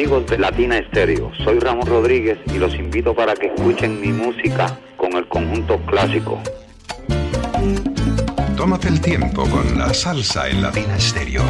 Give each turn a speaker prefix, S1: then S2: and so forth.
S1: amigos de Latina Estéreo, soy Ramón Rodríguez y los invito para que escuchen mi música con el conjunto clásico.
S2: Tómate el tiempo con la salsa en Latina Estéreo.